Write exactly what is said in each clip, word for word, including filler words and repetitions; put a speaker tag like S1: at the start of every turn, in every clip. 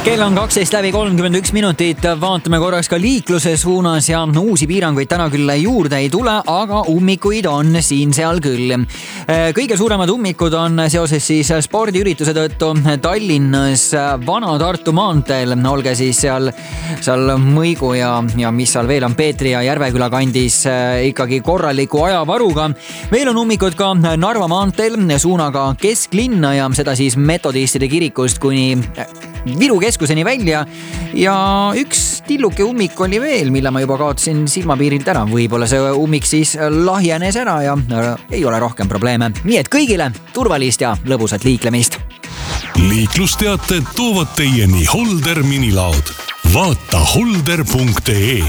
S1: kell on kaksteist läbi kolmkümmend üks minutit, vaatame korraks ka liikluse suunas ja uusi piiranguid täna küll juurde ei tule, aga ummikuid on siin-seal küll. Kõige suuremad ummikud on seoses siis spordiürituse tõttu Tallinnas Vana-Tartu maanteel, olge siis seal, seal Mõigu ja, ja mis seal veel on Peetri ja Järveküla kandis ikkagi korraliku ajavaruga. Veel on ummikud ka Narva maanteel suunaga kesklinna ja seda siis metodistide kirikust kuni Viru keskuseni välja ja üks tilluke ummik oli veel, mille ma juba kaotasin silmapiirilt ära. Võibolla see ummik siis lahjenes ära ja ei ole rohkem probleeme. Nii et kõigile turvalist ja lõbusat liiklemist.
S2: Liiklusteated toovad teieni Holder minilaod. Vaata holder punkt ee.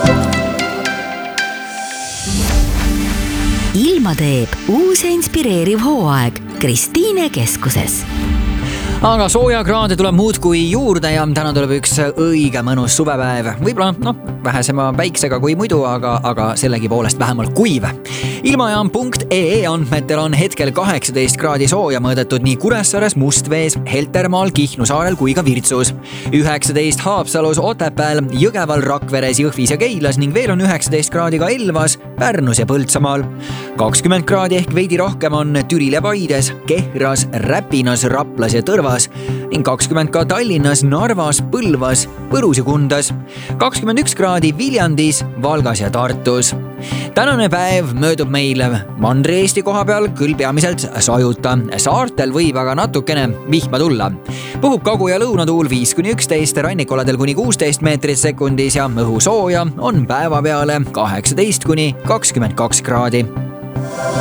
S3: Ilma teeb uus ja inspireeriv hooaeg Kristiine keskuses.
S1: Aga soojakraade tuleb muud kui juurde ja täna tuleb üks õige mõnus suvepäev. Võibolla, noh, vähesema päiksega kui muidu, aga, aga sellegi poolest vähemalt kuiv. Ilmajaam punkt ee andmetel on hetkel kaheksateist kraadi sooja mõõdetud nii Kuressaares, Mustvees, Heltermaal, Kihnu saarel kui ka Virtsus. üheksateist Haapsalus, Otepääl, Jõgeval, Rakveres, Jõhvis ja Keilas ning veel on üheksateist kraadi ka Elvas, Pärnus ja Põltsamaal. kakskümmend kraadi ehk veidi rohkem on Türil ja Paides, Kehras, Räpinas, Raplas ja Tõrvas ning kakskümmend ka Tallinnas, Narvas, Põlvas, Võrus ja Kundas. kakskümmend üks kraadi Viljandis, Valgas ja Tartus. Tänane päev möödub meil Mandri-Eesti koha peal küll peamiselt sajuta. Saartel võib aga natukene vihma tulla. Puhub kagu- ja lõunatuul viis kuni üksteist, rannikoladel kuni kuusteist meetrit sekundis ja õhu sooja on päeva peale kaheksateist kuni kakskümmend kaks kraadi.